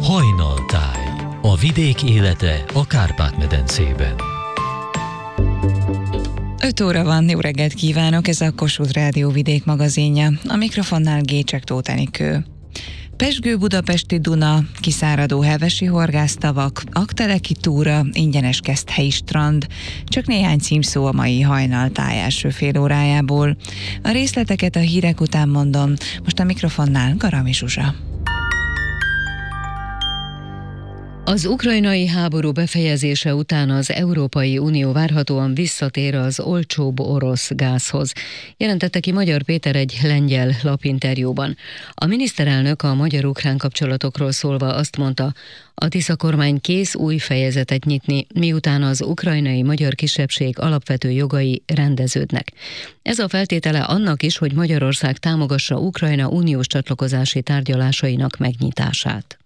Hajnaltáj. A vidék élete a Kárpát-medencében. 5 óra van, jó reggelt kívánok, ez a Kossuth Rádió vidék magazinja. A mikrofonnál Gécsek Tóth Enikő. Pezsgő budapesti Duna, kiszáradó hevesi horgásztavak, Aggteleki túra, ingyenes keszthelyi strand, csak néhány címszó a mai hajnaltáj első fél órájából. A részleteket a hírek után mondom, most a mikrofonnál Garami Zsuzsa. Az ukrajnai háború befejezése után az Európai Unió várhatóan visszatér az olcsóbb orosz gázhoz, jelentette ki Magyar Péter egy lengyel lapinterjúban. A miniszterelnök a magyar-ukrán kapcsolatokról szólva azt mondta, a Tisza kormány kész új fejezetet nyitni, miután az ukrajnai magyar kisebbség alapvető jogai rendeződnek. Ez a feltétele annak is, hogy Magyarország támogassa Ukrajna uniós csatlakozási tárgyalásainak megnyitását.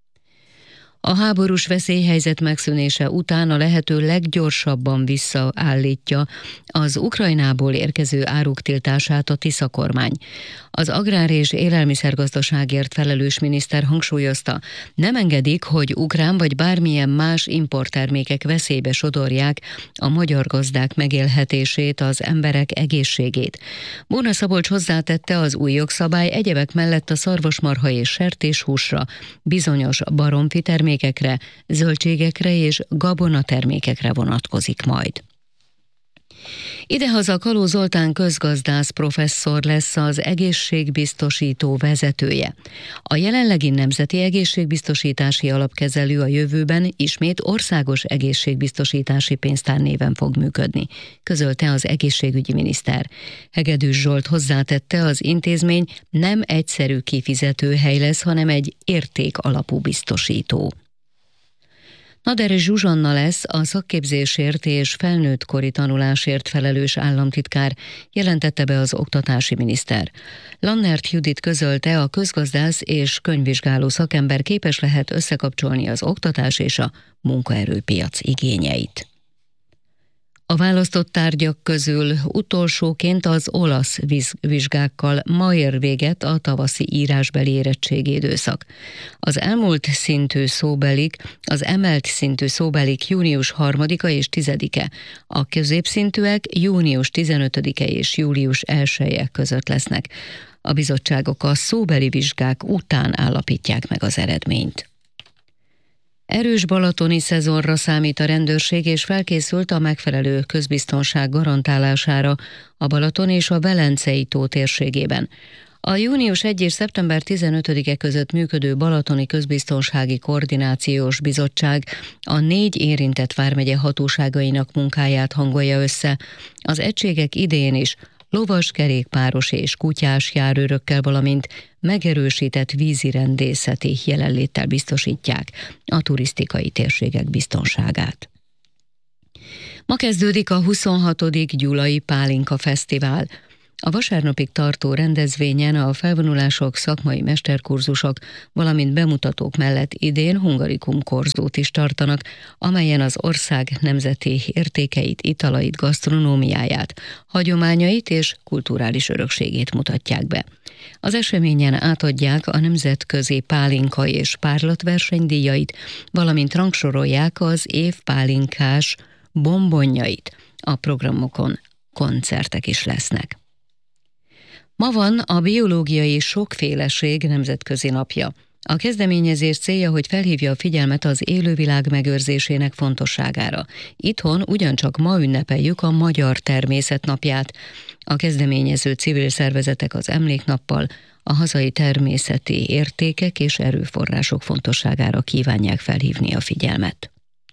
A háborús veszélyhelyzet megszűnése után a lehető leggyorsabban visszaállítja az Ukrajnából érkező áruk tiltását a Tisza kormány. Az agrár- és élelmiszergazdaságért felelős miniszter hangsúlyozta, nem engedik, hogy ukrán vagy bármilyen más importtermékek veszélybe sodorják a magyar gazdák megélhetését, az emberek egészségét. Bóna Szabolcs hozzátette, az új jogszabály egyebek mellett a szarvasmarha és sertéshúsra, bizonyos baromfi termékekre, zöldségekre és gabonatermékekre vonatkozik majd. Idehaza Kaló Zoltán közgazdász professzor lesz az egészségbiztosító vezetője. A jelenlegi Nemzeti Egészségbiztosítási Alapkezelő a jövőben ismét Országos Egészségbiztosítási Pénztár néven fog működni, közölte az egészségügyi miniszter. Hegedűs Zsolt hozzátette, az intézmény nem egyszerű kifizetőhely lesz, hanem egy értékalapú biztosító. Naderi Zsuzsanna lesz a szakképzésért és felnőttkori tanulásért felelős államtitkár, jelentette be az oktatási miniszter. Lannert Judit közölte, a közgazdász és könyvvizsgáló szakember képes lehet összekapcsolni az oktatás és a munkaerőpiac igényeit. A választott tárgyak közül utolsóként az olasz vizsgákkal ma ér véget a tavaszi írásbeli érettségi időszak. Az emelt szintű szóbelik június 3-a és 10-e, a középszintűek június 15-e és július 1-e között lesznek. A bizottságok a szóbeli vizsgák után állapítják meg az eredményt. Erős balatoni szezonra számít a rendőrség, és felkészült a megfelelő közbiztonság garantálására a Balaton és a Velencei tó térségében. A június 1 és szeptember 15-e között működő Balatoni Közbiztonsági Koordinációs Bizottság a 4 érintett vármegye hatóságainak munkáját hangolja össze. Az egységek idén is lovas, kerékpáros és kutyás járőrökkel, valamint megerősített vízirendészeti jelenléttel biztosítják a turisztikai térségek biztonságát. Ma kezdődik a 26. Gyulai Pálinka Fesztivál. A vasárnapig tartó rendezvényen a felvonulások, szakmai mesterkurzusok, valamint bemutatók mellett idén hungarikum korzót is tartanak, amelyen az ország nemzeti értékeit, italait, gasztronómiáját, hagyományait és kulturális örökségét mutatják be. Az eseményen átadják a nemzetközi pálinka és párlatverseny díjait, valamint rangsorolják az év pálinkás bombonjait. A programokon koncertek is lesznek. Ma van a biológiai sokféleség nemzetközi napja. A kezdeményezés célja, hogy felhívja a figyelmet az élővilág megőrzésének fontosságára. Itthon ugyancsak ma ünnepeljük a Magyar Természetnapját. A kezdeményező civil szervezetek az emléknappal a hazai természeti értékek és erőforrások fontosságára kívánják felhívni a figyelmet.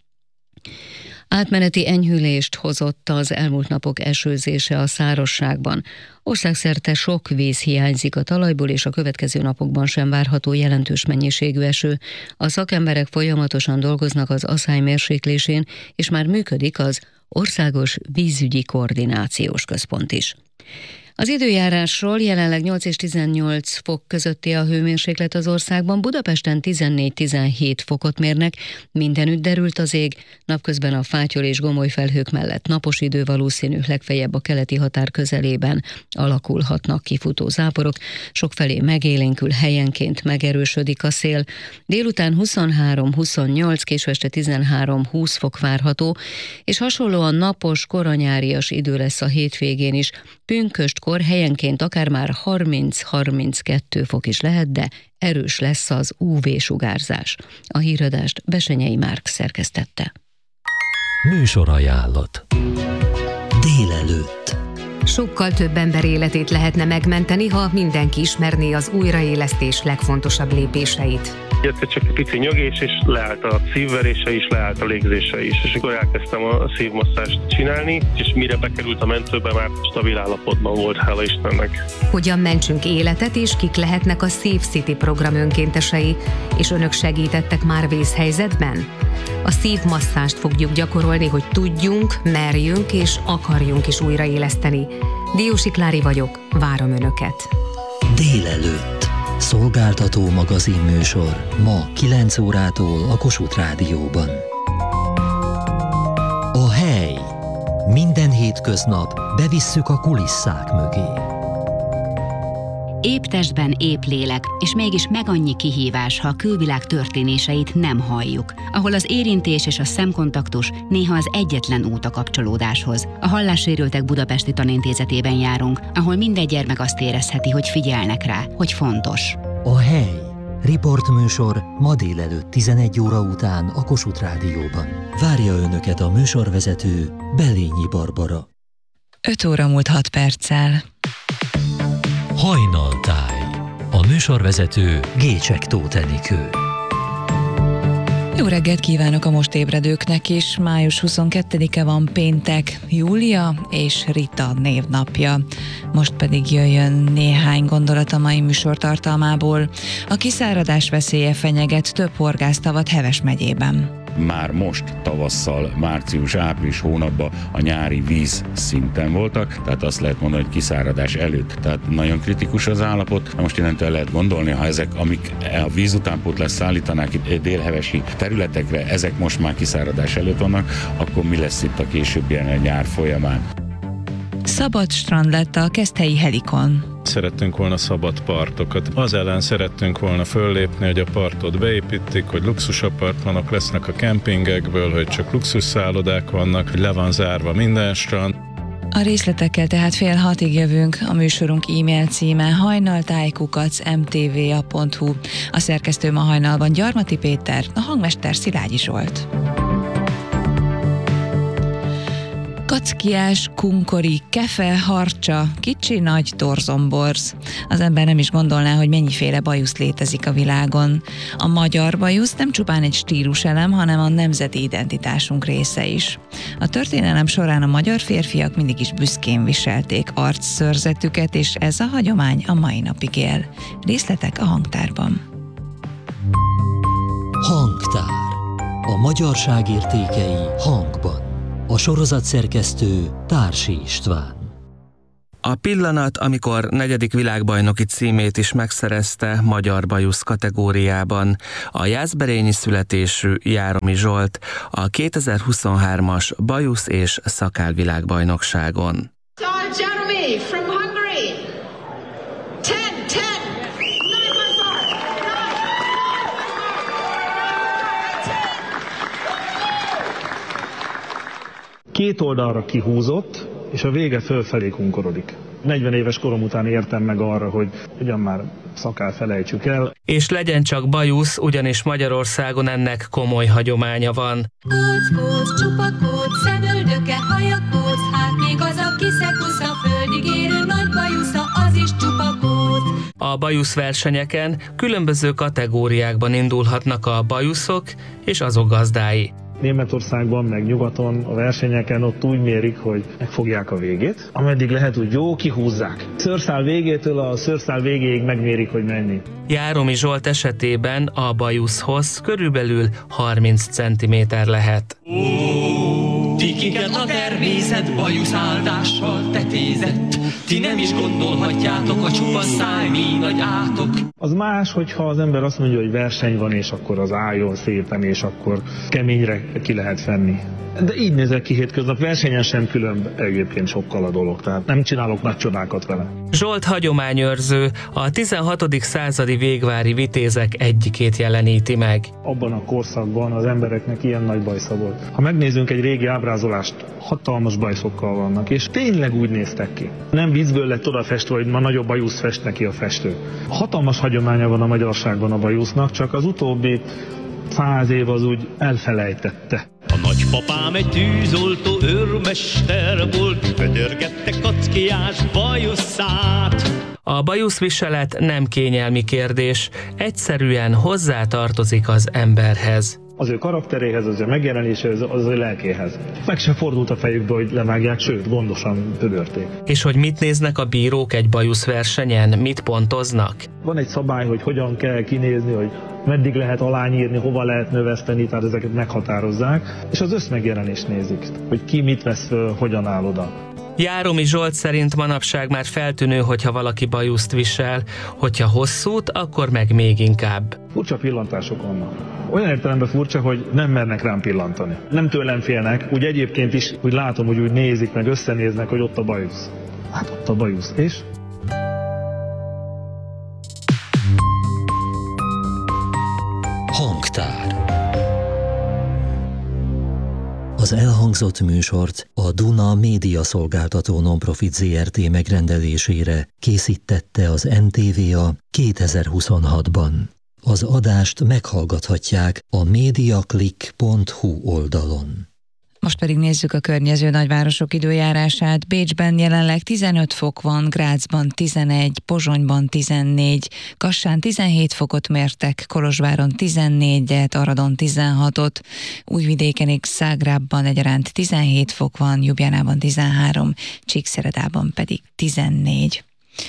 Átmeneti enyhülést hozott az elmúlt napok esőzése a szárazságban. Országszerte sok víz hiányzik a talajból, és a következő napokban sem várható jelentős mennyiségű eső. A szakemberek folyamatosan dolgoznak az aszály mérséklésén, és már működik az Országos Vízügyi Koordinációs Központ is. Az időjárásról: jelenleg 8 és 18 fok közötti a hőmérséklet az országban, Budapesten 14-17 fokot mérnek, mindenütt derült az ég, napközben a fátyol és gomoly felhők mellett napos idő valószínű, legfeljebb a keleti határ közelében alakulhatnak kifutó záporok, sokfelé megélénkül, helyenként megerősödik a szél. Délután 23-28, késő este 13-20 fok várható, és hasonlóan napos, koranyárias idő lesz a hétvégén is. Pünköstkor helyenként akár már 30-32 fok is lehet, de erős lesz az UV-sugárzás. A híradást Besenyei Márk szerkesztette. Műsorajánlat. Délelőtt. Sokkal több ember életét lehetne megmenteni, ha mindenki ismerné az újraélesztés legfontosabb lépéseit. Jött csak egy pici nyögés, és leállt a szívverése is, leállt a légzése is. És akkor elkezdtem a szívmasszást csinálni, és mire bekerült a mentőbe, már stabil állapotban volt, hála Istennek. Hogyan mentsünk életet, és kik lehetnek a Safe City program önkéntesei, és önök segítettek már vészhelyzetben? A szívmasszást fogjuk gyakorolni, hogy tudjunk, merjünk és akarjunk is újraéleszteni. Diósi Klári vagyok, várom önöket. Délelőtt. Szolgáltató magazinműsor ma 9 órától a Kossuth Rádióban. A hely. Minden hétköznap bevisszük a kulisszák mögé. Épp testben, épp lélek, és mégis meg annyi kihívás, ha a külvilág történéseit nem halljuk, ahol az érintés és a szemkontaktus néha az egyetlen út a kapcsolódáshoz. A Hallássérültek Budapesti Tanintézetében járunk, ahol minden gyermek azt érezheti, hogy figyelnek rá, hogy fontos. A hely. Riportműsor ma délelőtt 11 óra után a Kossuth Rádióban. Várja önöket a műsorvezető, Belényi Barbara. 5 óra múlt 6 perccel. Hajnaltáj. A műsorvezető Gécsek Tóth Enikő. Jó reggelt kívánok a most ébredőknek is. Május 22-e van, péntek, Júlia és Rita névnapja. Most pedig jöjjön néhány gondolat a mai műsor tartalmából. A kiszáradás veszélye fenyeget több horgásztavat Heves megyében. Már most tavasszal, március-április hónapban a nyári víz szinten voltak, tehát azt lehet mondani, hogy kiszáradás előtt. Tehát nagyon kritikus az állapot. Most innentől lehet gondolni, ha ezek, amik a víz utánpótlást szállítanák itt délhevesi területekre, ezek most már kiszáradás előtt vannak, akkor mi lesz itt a későbbien a nyár folyamán? Szabad strand lett a Keszthelyi Helikon. Szerettünk volna szabad partokat. Az ellen szerettünk volna föllépni, hogy a partot beépítik, hogy luxusapartmanok lesznek a kempingekből, hogy csak luxusszállodák vannak, hogy le van zárva minden strand. A részletekkel tehát 5:30 jövünk. A műsorunk e-mail címe hajnaltájkukac.mtva.hu. A szerkesztő ma hajnalban Gyarmati Péter, a hangmester Szilágyi Zsolt. Kackiás, kunkori, kefe, harcsa, kicsi, nagy, torzomborz. Az ember nem is gondolná, hogy mennyiféle bajusz létezik a világon. A magyar bajusz nem csupán egy stíluselem, hanem a nemzeti identitásunk része is. A történelem során a magyar férfiak mindig is büszkén viselték arcszőrzetüket, és ez a hagyomány a mai napig él. Részletek a hangtárban. Hangtár. A magyarság értékei hangban. A sorozatszerkesztő Társi István. A pillanat, amikor 4. világbajnoki címét is megszerezte magyar bajusz kategóriában, a jászberényi születésű Járomi Zsolt a 2023-as bajusz és szakálvilágbajnokságon. Jeremy from Hungary. 10-10. 2 oldalra kihúzott, és a vége fölfelé kunkorodik. 40 éves korom után értem meg arra, hogy ugyan már szakál felejtsük el. És legyen csak bajusz, ugyanis Magyarországon ennek komoly hagyománya van. Kóc, kóc, csupa kóc, szemöldöke, haja kóc, hát még az a kiszekusza, földig érő nagy bajusza, az is csupa kóc. A bajuszversenyeken különböző kategóriákban indulhatnak a bajuszok és azok gazdái. Németországban, meg nyugaton, a versenyeken ott úgy mérik, hogy megfogják a végét. Ameddig lehet, úgy jó, kihúzzák. Szőrszál végétől a szőrszál végéig megmérik, hogy mennyi. Járomi Zsolt esetében a bajuszhoz körülbelül 30 cm lehet. Ti, kiket a természet bajuszáldással tetézett, ti nem is gondolhatjátok, a csupasz száj mi nagy átok. Az más, hogyha az ember azt mondja, hogy verseny van, és akkor az álljon szépen, és akkor keményre ki lehet fenni. De így nézek ki hétköznap, versenyen sem különb egyébként sokkal a dolog, tehát nem csinálok nagy csodákat vele. Zsolt hagyományőrző a 16. századi végvári vitézek egyikét jeleníti meg. Abban a korszakban az embereknek ilyen nagy bajsza volt. Ha megnézzünk egy régi ábrázolást, hatalmas bajszokkal vannak, és tényleg úgy néztek ki. Nem vízből lett odafestve, hogy ma nagyobb bajusz fest neki a festő. Hatalmas hagyománya van a magyarságban a bajusznak, csak az utóbbi 100 év az úgy elfelejtette. A nagypapám egy tűzoltó őrmester volt, pödörgette kackiás bajuszát. A bajuszviselet nem kényelmi kérdés, egyszerűen hozzátartozik az emberhez. Az ő karakteréhez, az ő megjelenéséhez, az ő lelkéhez. Meg se fordult a fejükbe, hogy levágják, sőt, gondosan pödörték. És hogy mit néznek a bírók egy bajuszversenyen, mit pontoznak? Van egy szabály, hogy hogyan kell kinézni, hogy meddig lehet alányírni, hova lehet növeszteni, tehát ezeket meghatározzák, és az összmegjelenést nézik, hogy ki mit vesz föl, hogyan áll oda. Járomi Zsolt szerint manapság már feltűnő, hogyha valaki bajuszt visel, hogyha hosszút, akkor meg még inkább. Furcsa pillantások vannak. Olyan értelemben furcsa, hogy nem mernek rám pillantani. Nem tőlem félnek, úgy egyébként is úgy látom, hogy úgy nézik meg, összenéznek, hogy ott a bajusz. Hát ott a bajusz, és? Hangtár. Az elhangzott műsort a Duna Média Szolgáltató Nonprofit Zrt. Megrendelésére készítette az NTVA 2026-ban. Az adást meghallgathatják a mediaclick.hu oldalon. Most pedig nézzük a környező nagyvárosok időjárását. Bécsben jelenleg 15 fok van, Grazban 11, Pozsonyban 14, Kassán 17 fokot mértek, Kolozsváron 14-et, Aradon 16-ot, Újvidéken és Zágrábban egyaránt 17 fok van, Ljubljanában 13, Csíkszeredában pedig 14.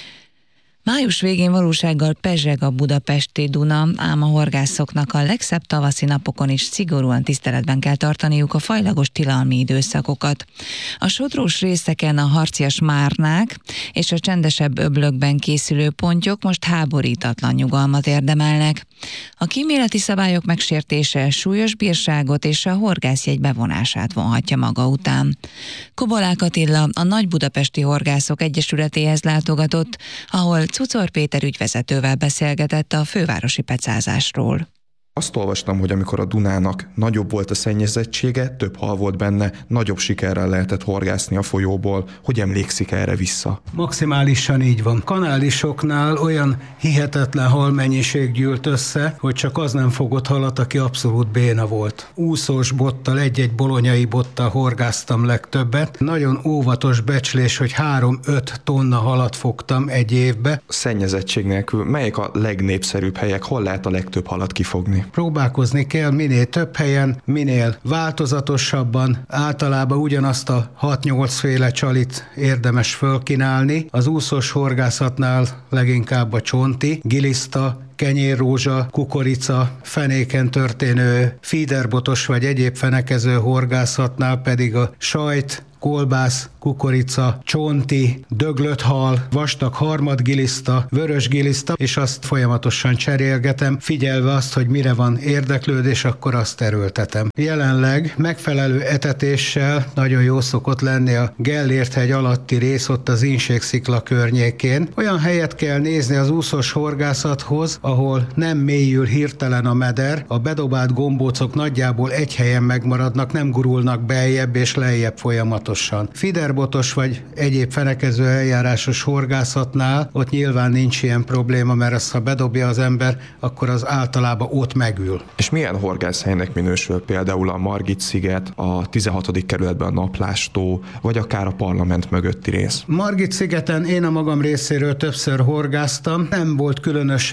Május végén valósággal pezseg a budapesti Duna, ám a horgászoknak a legszebb tavaszi napokon is szigorúan tiszteletben kell tartaniuk a fajlagos tilalmi időszakokat. A sodrós részeken a harcias márnák és a csendesebb öblökben készülő pontyok most háborítatlan nyugalmat érdemelnek. A kíméleti szabályok megsértése súlyos bírságot és a horgászjegy bevonását vonhatja maga után. Kobolák Attila a Nagy Budapesti Horgászok Egyesületéhez látogatott, ahol Cucor Péter ügyvezetővel beszélgetett a fővárosi pecázásról. Azt olvastam, hogy amikor a Dunának nagyobb volt a szennyezettsége, több hal volt benne, nagyobb sikerrel lehetett horgászni a folyóból. Hogy emlékszik erre vissza? Maximálisan így van. Kanálisoknál olyan hihetetlen halmennyiség gyűlt össze, hogy csak az nem fogott halat, aki abszolút béna volt. Úszós bottal, egy-egy bolonyai bottal horgáztam legtöbbet. Nagyon óvatos becslés, hogy 3-5 tonna halat fogtam egy évbe. Szennyezettség nélkül melyek a legnépszerűbb helyek, hol lehet a legtöbb halat kifogni? Próbálkozni kell minél több helyen, minél változatosabban, általában ugyanazt a 6-8 féle csalit érdemes fölkínálni. Az úszós horgászatnál leginkább a csonti, giliszta, kenyérrózsa, kukorica, fenéken történő feederbotos vagy egyéb fenekező horgászatnál pedig a sajt, kolbász, kukorica, csonti, döglött hal, vastag harmadgiliszta, vörös giliszta, és azt folyamatosan cserélgetem, figyelve azt, hogy mire van érdeklődés, akkor azt erőltetem. Jelenleg megfelelő etetéssel nagyon jó szokott lenni a Gellért-hegy alatti rész ott az Inségszikla környékén. Olyan helyet kell nézni az úszós horgászathoz, ahol nem mélyül hirtelen a meder, a bedobált gombócok nagyjából egy helyen megmaradnak, nem gurulnak beljebb és lejjebb folyamatosan. Fiderbotos vagy egyéb fenekező eljárásos horgászatnál ott nyilván nincs ilyen probléma, mert azt, ha bedobja az ember, akkor az általában ott megül. És milyen horgászhelynek minősül például a Margit-sziget, a 16. kerületben a Naplástó, vagy akár a Parlament mögötti rész? Margit-szigeten én a magam részéről többször horgáztam, nem volt különösebben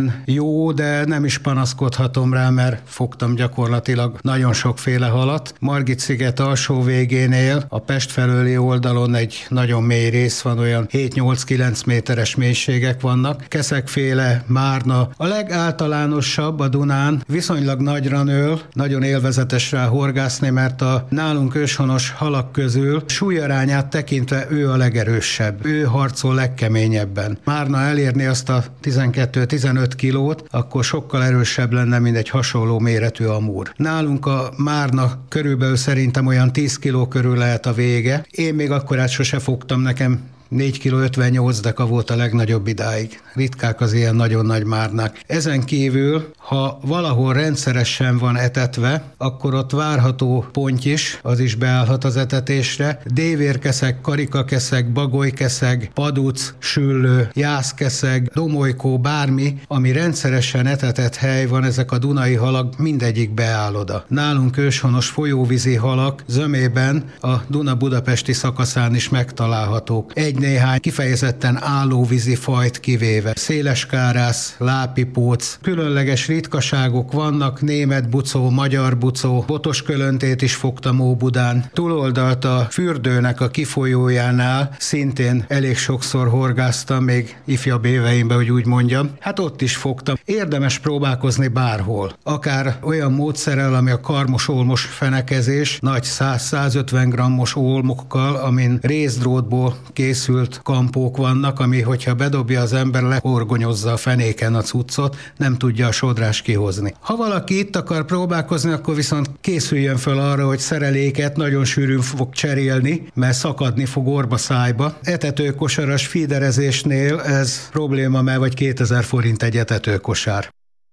teljesen jó, de nem is panaszkodhatom rá, mert fogtam gyakorlatilag nagyon sokféle halat. Margit-sziget alsó végénél a Pest felőli oldalon egy nagyon mély rész van, olyan 7-8-9 méteres mélységek vannak. Keszegféle márna a legáltalánosabb a Dunán, viszonylag nagyra nől, nagyon élvezetes rá horgászni, mert a nálunk őshonos halak közül súlyarányát tekintve ő a legerősebb. Ő harcol legkeményebben. Márna elérni azt a 12-15 kilót, akkor sokkal erősebb lenne, mint egy hasonló méretű amúr. Nálunk a márna körülbelül szerintem olyan 10 kiló körül lehet a vége. Én még akkorát sose fogtam, nekem 4 kg 58 deka volt a legnagyobb idáig. Ritkák az ilyen nagyon nagy márnák. Ezen kívül, ha valahol rendszeresen van etetve, akkor ott várható ponty is, az is beállhat az etetésre. Dévérkeszeg, karikakeszeg, bagolykeszeg, paduc, süllő, jászkeszeg, domolykó, bármi, ami rendszeresen etetett hely van, ezek a dunai halak mindegyik beáll oda. Nálunk őshonos folyóvízi halak zömében a Duna budapesti szakaszán is megtalálhatók. Egy-néhány kifejezetten állóvízi fajt kivéve. Széleskárász, lápipóc, különleges ritkaságok vannak, német bucó, magyar bucó, botoskölöntét is fogtam Óbudán. Túloldalt a fürdőnek a kifolyójánál szintén elég sokszor horgáztam, még ifjabb éveimben, hogy úgy mondjam. Hát ott is fogtam. Érdemes próbálkozni bárhol. Akár olyan módszerrel, ami a karmos-olmos fenekezés, nagy 100-150 grammos olmokkal, amin részdrótból készült kampók vannak, ami, hogyha bedobja az ember, lehorgonyozza a fenéken a cuccot, nem tudja a sodrás kihozni. Ha valaki itt akar próbálkozni, akkor viszont készüljön fel arra, hogy szereléket nagyon sűrűn fog cserélni, mert szakadni fog orba szájba. Etetőkosaras feederezésnél ez probléma, mert vagy 2000 forint egy etetőkosár.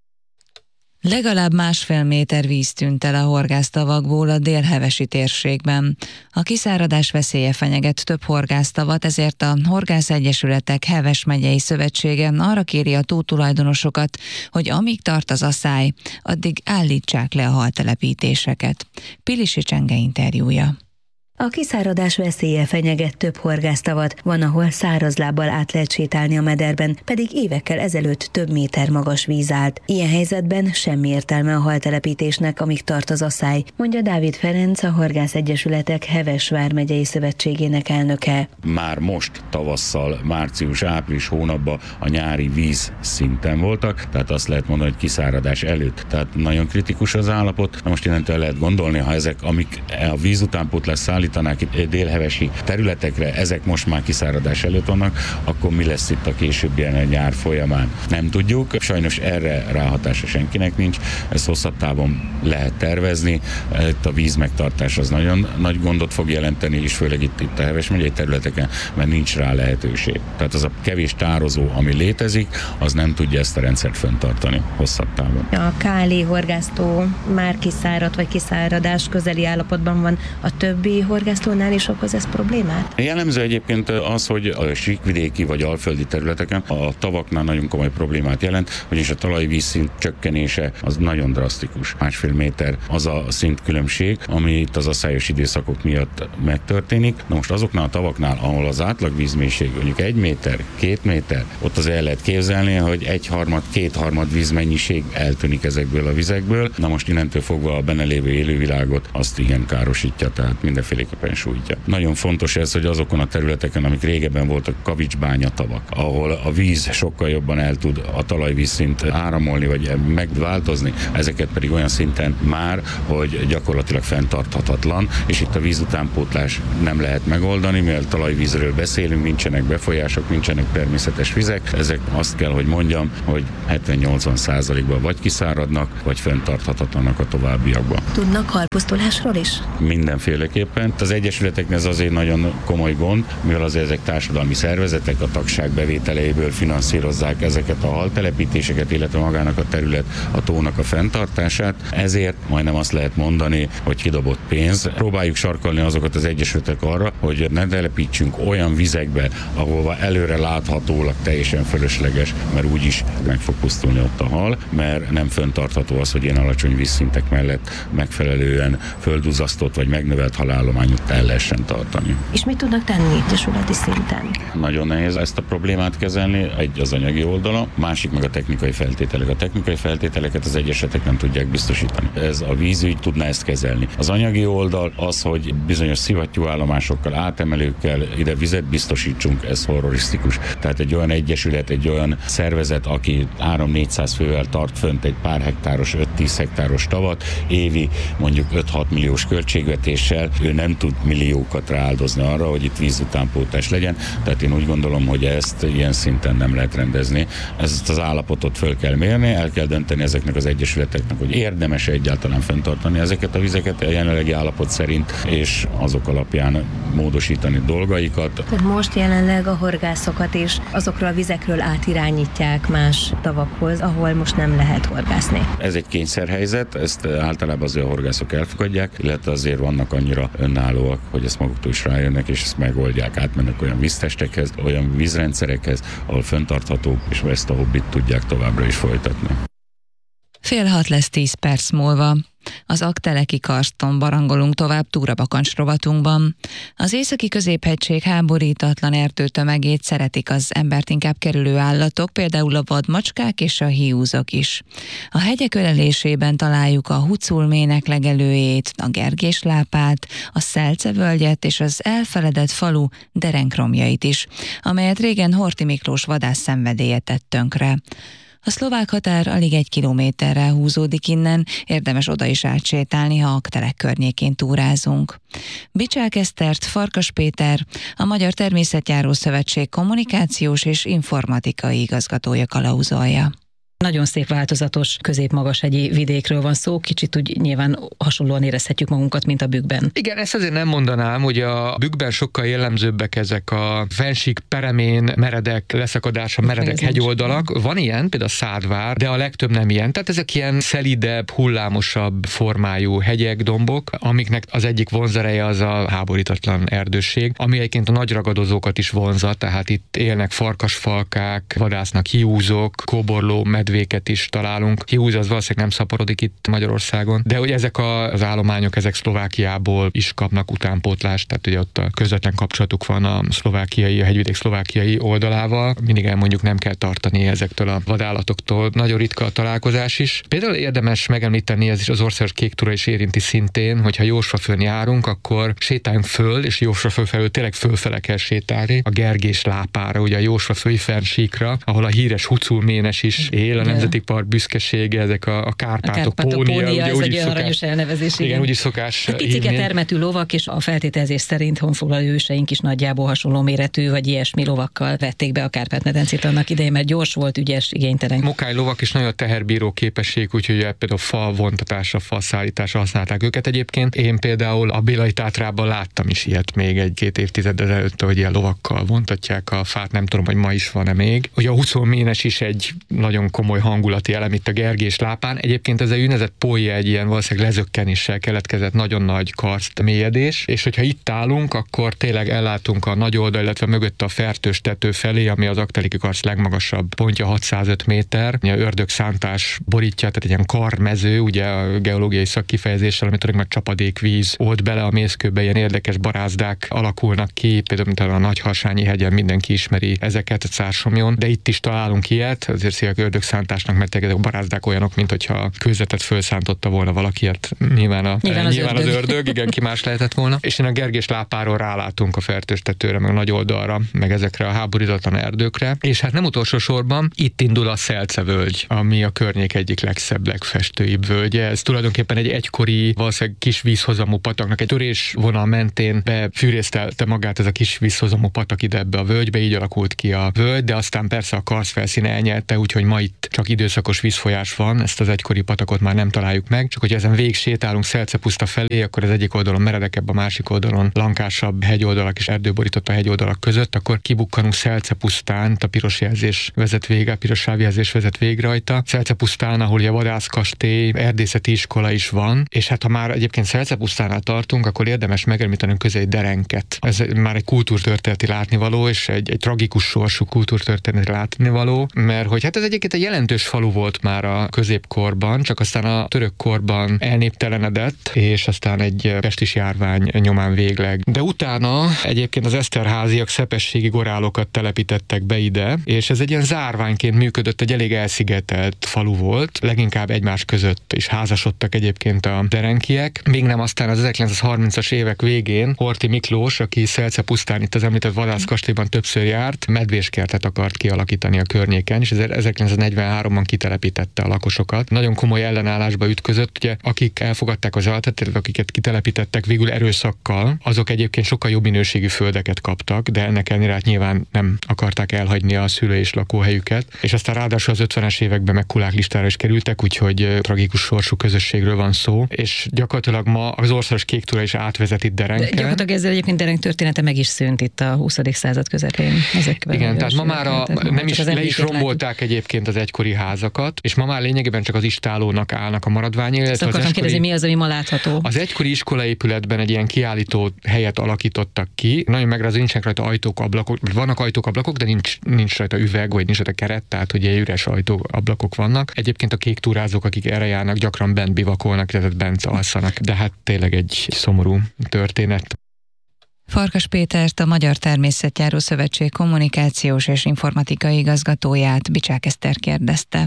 Legalább 1,5 méter víz tűnt el a horgásztavakból a délhevesi térségben. A kiszáradás veszélye fenyeget több horgásztavat, ezért a Horgászegyesületek Heves megyei szövetsége arra kéri a tótulajdonosokat, hogy amíg tart az aszály, addig állítsák le a haltelepítéseket. Pilisi Csenge interjúja. A kiszáradás veszélye fenyeget több horgásztavat, van, ahol szárazlábbal át lehet sétálni a mederben, pedig évekkel ezelőtt több méter magas víz állt. Ilyen helyzetben semmi értelme a haltelepítésnek, amíg tart az aszály, mondja Dávid Ferenc, a Horgászegyesületek Heves vármegyei szövetségének elnöke. Már most tavasszal, március-április hónapban a nyári víz szinten voltak, tehát azt lehet mondani, hogy kiszáradás előtt. Tehát nagyon kritikus az állapot. Na most innentől lehet gondolni, ha ezek, amik a víz utánpótlást szállítanák itt délhevesi területekre, ezek most már kiszáradás előtt vannak, akkor mi lesz itt a későbbien a nyár folyamán? Nem tudjuk, sajnos erre ráhatása senkinek nincs, ezt hosszabb távon lehet tervezni, itt a víz megtartás az nagyon nagy gondot fog jelenteni, és főleg itt a Heves megyei területeken, mert nincs rá lehetőség. Tehát az a kevés tározó, ami létezik, az nem tudja ezt a rendszert fenntartani hosszabb távon. A Káli horgásztó már kiszáradt vagy kiszáradás közeli állapotban van, a többi horgásztónál is okoz ez problémát? Jellemző egyébként az, hogy a síkvidéki vagy alföldi területeken a tavaknál nagyon komoly problémát jelent, vagyis a talajvízszint csökkenése az nagyon drasztikus. 1,5 méter az a szintkülönbség, ami itt az aszályos időszakok miatt megtörténik. Na most azoknál a tavaknál, ahol az átlagvízmélység mondjuk 1 méter, 2 méter, ott az el lehet képzelni, hogy 1/3-2/3 vízmennyiség eltűnik ezekből a vizekből. Na most innentől fogva a benne lévő élővilágot azt igen károsítja, tehát mindenféleképpen sújtja. Nagyon fontos ez, hogy azokon a területeken, amik régebben voltak kavicsbányatavak, ahol a víz sokkal jobban el tud a talajvízszint áramolni, vagy megváltozni, ezeket pedig olyan szinten már, hogy gyakorlatilag fenntarthatatlan, és itt a vízutánpótlás nem lehet megoldani, mivel talajvízről beszélünk, nincsenek befolyások, nincsenek természetes vizek, ezek azt kell, hogy mondjam, hogy 70-80%-ban vagy kiszáradnak, vagy fenntarthatatlanak a továbbiakban. Tudnak halpusztulásról is? Mindenféleképpen. Az egyesületeknél ez azért nagyon komoly gond, mivel azért ezek társadalmi szervezetek, a tagság bevételeiből finanszírozzák ezeket a haltelepítéseket, illetve magának a terület, a tónak a fenntartását. Ezért majdnem azt lehet mondani, hogy kidobott pénz. Próbáljuk sarkalni azokat az egyesületek arra, hogy ne telepítsünk olyan vizekbe, ahova előre láthatólag teljesen fölösleges, mert úgyis meg fog pusztulni ott a hal, mert nem fenntartható az, hogy ilyen alacsony vízszintek mellett megfelelően földuzasztott vagy megnövelt halállomány állományot el lehessen tartani. És mit tudnak tenni egyesületi szinten? Nagyon nehéz ezt a problémát kezelni, egy az anyagi oldala, másik meg a technikai feltételek. A technikai feltételeket az egyesetek nem tudják biztosítani. Ez a vízügy tudná ezt kezelni. Az anyagi oldal az, hogy bizonyos szivattyúállomásokkal, átemelőkkel ide vizet biztosítsunk, ez horrorisztikus. Tehát egy olyan egyesület, egy olyan szervezet, aki 300-400 fővel tart fönt egy pár hektáros, 5-10 hektáros tavat, évi mondjuk 5-6 milliós költségvetéssel, ő nem tud milliókat rááldozni arra, hogy itt vízutánpótlás legyen. Tehát én úgy gondolom, hogy ezt ilyen szinten nem lehet rendezni. Ezt az állapotot föl kell mérni, el kell dönteni ezeknek az egyesületeknek, hogy érdemes egyáltalán fenntartani ezeket a vizeket a jelenlegi állapot szerint, és azok alapján módosítani dolgaikat. Tehát most jelenleg a horgászokat is azokról a vizekről átirányítják más tavakhoz, ahol most nem lehet horgászni. Ez egy kényszerhelyzet, ezt általában azért a horgászok elfogadják, illetve azért vannak annyira önállóak, hogy ezt maguktól is rájönnek, és ezt megoldják, átmennek olyan víztestekhez, olyan vízrendszerekhez, ahol fenntartható, és ezt a hobbit tudják továbbra is folytatni. 5:30 lesz 10 perc múlva. Az Aggteleki karston barangolunk tovább túrabakancs rovatunkban. Az északi középhegység háborítatlan erdőtömegét szeretik az embert inkább kerülő állatok, például a vadmacskák és a hiúzok is. A hegyek ölelésében találjuk a huculmének legelőjét, a gergéslápát, a szelcevölgyet és az elfeledett falu derenkromjait is, amelyet régen Horthy Miklós vadász szenvedélye tett tönkre. A szlovák határ alig 1 kilométerrel húzódik innen, érdemes oda is átsétálni, ha Aggtelek környékén túrázunk. Bicsák Esztert Farkas Péter, a Magyar Természetjáró Szövetség kommunikációs és informatikai igazgatója kalauzolja. Nagyon szép változatos, középmagashegyi vidékről van szó, kicsit úgy nyilván hasonlóan érezhetjük magunkat, mint a Bükkben. Igen, ezt azért nem mondanám, hogy a Bükkben sokkal jellemzőbbek ezek a fennsík peremén, meredek leszakadása, meredek hegyoldalak. Van ilyen, például a Szádvár, de a legtöbb nem ilyen. Tehát ezek ilyen szelidebb, hullámosabb formájú hegyek, dombok, amiknek az egyik vonzereje az a háborítatlan erdősség, ami egyébként a nagy ragadozókat is vonzza, tehát itt élnek farkasfalkák, vadásznak hiúzok, kóborló medvéket is találunk. Hiúz az valószínűleg nem szaporodik itt Magyarországon, de hogy ezek az állományok, ezek Szlovákiából is kapnak utánpótlást, tehát ugye ott a közvetlen kapcsolatuk van a hegyvidék szlovákiai oldalával. Mindig elmondjuk, nem kell tartani ezektől a vadállatoktól. Nagyon ritka a találkozás is. Például érdemes megemlíteni, ez is az országos kék túra is érinti szintén, hogyha Jósvafön járunk, akkor sétáljunk föl, és Jósvafön felől tényleg fölfele kell sétálni a Gergéslápára, ugye a Jósvafői fennsíkra, ahol a híres huculménes is él, a Nemzeti Park büszkesége, ezek a Kárpátok pónia, ugye ez egy aranyos elnevezés. Igen, úgy is szokás picike termetű lovak, és a feltételezés szerint honfoglaló őseink is nagyjából hasonló méretű, vagy ilyesmi lovakkal vették be a Kárpát-medencét annak idején, mert gyors volt, ügyes, igénytelen. Mokály lovak is nagyon teherbíró képesség, úgyhogy például fa vontatásra, fa szállításra használták őket egyébként. Én például a Bélai Tátrában láttam is ilyet még 1-2 évtizeddel ezelőtt, hogy ilyen lovakkal vontatják a fát, nem tudom, hogy ma is van-e még. Ugye a huculménes is egy nagyon komoly hangulati elem itt a Gergéslápán. Egyébként ez a úgynevezett pólya egy ilyen valószínűleg lezökkenéssel keletkezett nagyon nagy karszt mélyedés, és hogyha itt állunk, akkor tényleg ellátunk a nagy oldal, illetve mögött a Fertős tető felé, ami az Aggteleki karsz legmagasabb pontja, 605 méter. A ördögszántás borítja, tehát egy ilyen karmező, ugye a geológiai szakkifejezéssel, amit meg csapadékvíz old bele a mészkőbe, ilyen érdekes barázdák alakulnak ki, például mint a Nagyharsányi hegyen mindenki ismeri ezeket, a Cársomjon, de itt is találunk ilyet, azért szívek ördögszántásnak, mert ezek a barázdák olyanok, mint hogyha kőzetet fölszántotta volna valaki, hát nyilván az ördög, igen, ki más lehetett volna. És én a Gergéslápáról rálátunk a Fertős tetőre, meg a nagy oldalra, meg ezekre a háborítatlan erdőkre. És hát nem utolsó sorban itt indul a Szelcevölgy, ami a környék egyik legszebb, legfestőibb völgye. Ez tulajdonképpen egy egykori, valószínűleg kis vízhozamú pataknak egy törésvonal mentén befűrésztelte magát ez a kis vízhozamú patak ide ebbe a völgybe, így alakult ki a völgy, de aztán persze a karsz felszíne elnyelte, úgyhogy ma itt csak időszakos vízfolyás van, ezt az egykori patakot már nem találjuk meg, csak hogy ezen végig sétálunk Szelcepuszta felé, akkor az egyik oldalon meredekebb, a másik oldalon lankásabb hegyoldalak és erdőborított a hegyoldalak között, akkor kibukkanunk Szelcepusztán, a piros jelzés vezet végre, a piros sávjelzés vezet végre rajta. Szelcepusztán, ahol a vadászkastély, erdészeti iskola is van, és hát ha már egyébként Szelcepusztánál tartunk, akkor érdemes megemlítenünk közé egy derenket. Ez már egy kultúrtörténeti látnivaló, és egy tragikus sorsú kultúrtörténeti látnivaló, mert hogy hát ez egyébként egy jelentős falu volt már a középkorban, csak aztán a török korban elnéptelenedett, és aztán egy pestis járvány nyomán végleg. De utána egyébként az Eszterháziak szepességi gorálokat telepítettek be ide, és ez egy ilyen zárványként működött, egy elég elszigetelt falu volt, leginkább egymás között is házasodtak egyébként a derenkiek. Még nem aztán az 1930-as évek végén Horthy Miklós, aki Szelce pusztán itt az említett vadászkastélyban többször járt, medvéskertet akart kialakítani a környéken, és 1943-ban kitelepítette a lakosokat. Nagyon komoly ellenállásba ütközött, ugye, akik elfogadták az alapvetőt, akiket kitelepítettek végül erőszakkal, azok egyébként sokkal jobb minőségű földeket kaptak, de ennek ellenére nyilván nem akarták elhagyni a szülő- és lakóhelyüket, és aztán ráadásul az 50-es években meg kulák listára is kerültek, úgyhogy tragikus sorsú közösségről van szó, és gyakorlatilag ma az országos kék túra is átvezet itt Derenken. De gyakorlatilag ezzel egyébként Derenk története meg is szűnt itt a 20. század közepén. Igen, tehát ma már nem is le is rombolták egyébként az egykori házakat, és ma már lényegében csak az istálónak állnak a maradványai. Ezt akartam kérdezni, mi az, ami ma látható? Az egykori iskolaépületben egy ilyen kiállító helyet alakítottak ki. Nagyon megrázó, nincsenek rajta ajtók, ablakok, vannak ajtók, ablakok, de nincs rajta üveg, vagy nincs rajta keret, tehát ugye üres ajtók, ablakok vannak. Egyébként a kék túrázók, akik erre járnak, gyakran bent bivakolnak, tehát bent alszanak. De hát tényleg egy szomorú történet. Farkas Pétert, a Magyar Természetjáró Szövetség kommunikációs és informatikai igazgatóját Bicsák Eszter kérdezte.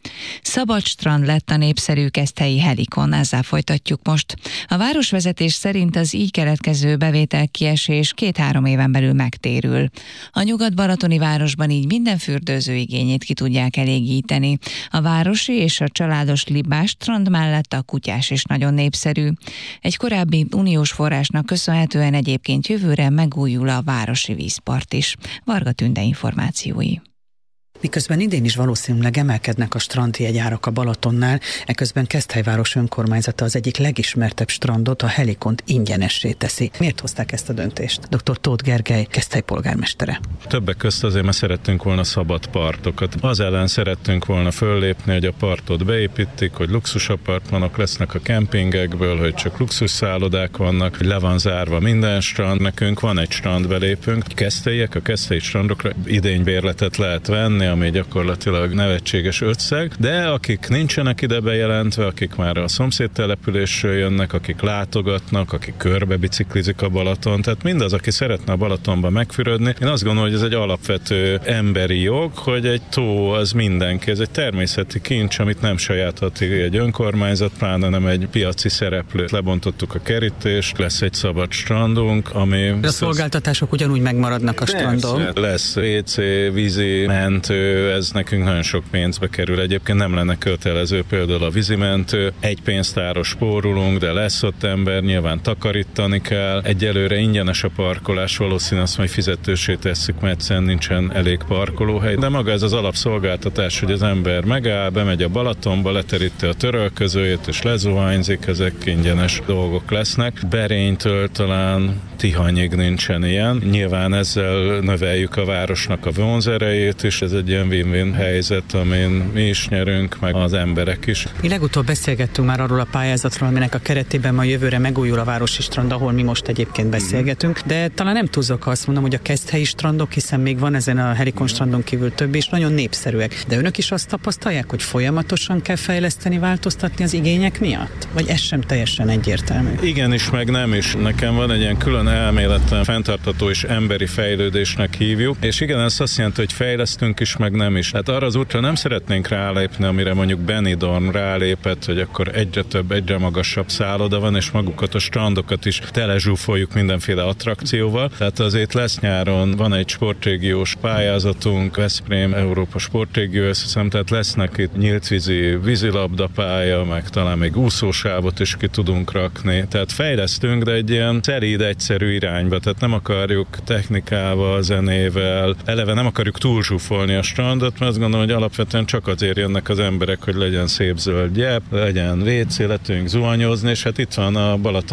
Szabad strand lett a népszerű keszthelyi Helikon, ezzel folytatjuk most. A városvezetés szerint az így keletkező bevételkiesés 2-3 éven belül megtérül. A nyugat-balatoni városban így minden fürdőző igényét ki tudják elégíteni. A városi és a családos libás strand mellett a kutyás is nagyon népszerű. Egy korábbi uniós forrásnak köszönhetően egyébként jövőre megújul a városi vízpart is. Varga Tünde információi. Miközben idén is valószínűleg emelkednek a strandjegyárak a Balatonnál, eközben Keszthelyváros önkormányzata az egyik legismertebb strandot, a Helikont ingyenessé teszi. Miért hozták ezt a döntést? Dr. Tóth Gergely, Keszthely polgármestere. Többek közt azért, mert szerettünk volna szabad partokat. Az ellen szerettünk volna föllépni, hogy a partot beépítik, hogy luxusapartmanok lesznek a kempingekből, hogy csak luxusszállodák vannak, hogy le van zárva minden strand. Nekünk van egy strandbelépünk. Keszthelyiek, a keszthelyi strandokra idénybérletet lehet venni, ami gyakorlatilag nevetséges összeg, de akik nincsenek ide bejelentve, akik már a szomszéd településről jönnek, akik látogatnak, akik körbe biciklizik a Balaton, tehát mindaz, aki szeretne a Balatonba megfürödni, én azt gondolom, hogy ez egy alapvető emberi jog, hogy egy tó az mindenki, ez egy természeti kincs, amit nem sajáthat egy önkormányzat, pláne nem egy piaci szereplő. Lebontottuk a kerítést, lesz egy szabad strandunk, ami... A szolgáltatások ugyanúgy megmaradnak a strandon. Lesz WC, vízi, mentő, ez nekünk nagyon sok pénzbe kerül. Egyébként nem lenne kötelező például a vízimentő. Egy pénztáros spórolunk, de lesz ott ember, nyilván takarítani kell. Egyelőre ingyenes a parkolás, valószínűleg azt majd fizetősé tesszük, mert egyszerűen nincsen elég parkolóhely. De maga ez az alapszolgáltatás, hogy az ember megáll, bemegy a Balatonba, leteríti a törölközőjét és lezuhányzik, ezek ingyenes dolgok lesznek. Berénytől talán Tihanyig nincsen ilyen. Nyilván ezzel növeljük a városnak a vonzerejét, és ez egy ilyen win-win helyzet, amin mi is nyerünk, meg az emberek is. Mi legutóbb beszélgettünk már arról a pályázatról, aminek a keretében ma jövőre megújul a városi strand, ahol mi most egyébként beszélgetünk, de talán nem túlzok, ha azt mondom, hogy a keszthelyi strandok, hiszen még van ezen a Helikon strandon kívül több, és nagyon népszerűek. De önök is azt tapasztalják, hogy folyamatosan kell fejleszteni, változtatni az igények miatt? Vagy ez sem teljesen egyértelmű? Igen is, meg nem is. Nekem van egy ilyen külön elméletem, fenntartható és emberi fejlődésnek hívjuk, és igen, ez azt jelenti, hogy fejlesztünk is, meg nem is. Hát arra az útra nem szeretnénk rálépni, amire mondjuk Benidorm rálépett, hogy akkor egyre több, egyre magasabb szálloda van, és magukat a strandokat is telezsúfoljuk mindenféle attrakcióval. Tehát azért lesz nyáron, van egy sportrégiós pályázatunk, Veszprém Európa sportrégió, azt hiszem, tehát lesznek itt nyíltvízi vízilabdapálya, meg talán még úszósávot is ki tudunk rakni. Tehát fejlesztünk, de egy ilyen szelíd, egyszerű irányba, tehát nem akarjuk technikával, zenével, eleve nem akarjuk túlzsúfolni a strandot, mert azt gondolom, hogy alapvetően csak azért jönnek az emberek, hogy legyen szép zöld gyep, legyen WC, lehetünk zuhanyozni, és hát itt van a Balaton